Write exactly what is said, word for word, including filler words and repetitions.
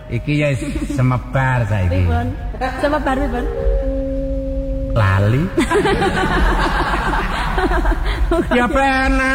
Iki ya semebar saiki. Pripun? Semebar pripun? Lali. Ya penak.